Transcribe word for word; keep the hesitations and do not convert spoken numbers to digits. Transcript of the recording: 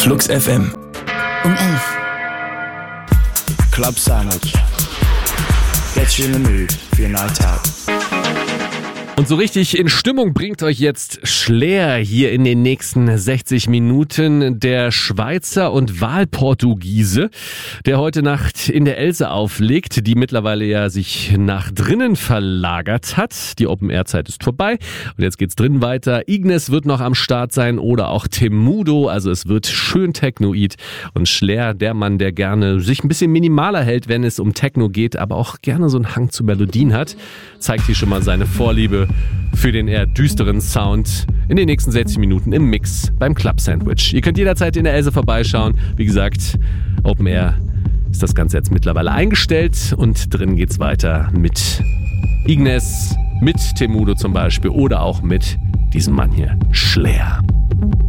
Flux F M. Um elf. Club Sandwich. Get you in the mood for your night out. Und so richtig in Stimmung bringt euch jetzt Schlaer hier in den nächsten sechzig Minuten. Der Schweizer und Wahlportugiese, der heute Nacht in der Else auflegt, die mittlerweile ja sich nach drinnen verlagert hat. Die Open-Air-Zeit ist vorbei und jetzt geht's drinnen weiter. Ignes wird noch am Start sein oder auch Temudo, also es wird schön technoid. Und Schlaer, der Mann, der gerne sich ein bisschen minimaler hält, wenn es um Techno geht, aber auch gerne so einen Hang zu Melodien hat, zeigt hier schon mal seine Vorliebe für den eher düsteren Sound in den nächsten sechzig Minuten im Mix beim Club Sandwich. Ihr könnt jederzeit in der Else vorbeischauen. Wie gesagt, Open Air ist das Ganze jetzt mittlerweile eingestellt und drin geht's weiter mit Ignes, mit Temudo zum Beispiel oder auch mit diesem Mann hier, Schlaer.